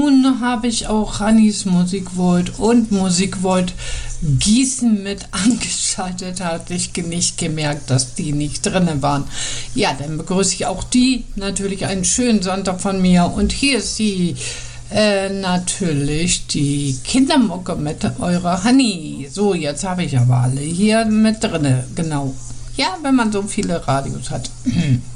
nun habe ich auch Hannis Musikvault und Musikvault Gießen mit angeschaltet. Hatte ich nicht gemerkt, dass die nicht drin waren. Ja, dann begrüße ich auch die. Natürlich einen schönen Sonntag von mir. Und hier ist sie, natürlich die Kindermucke mit eurer Hanni. So, jetzt habe ich aber alle hier mit drin. Genau. Ja, wenn man so viele Radios hat.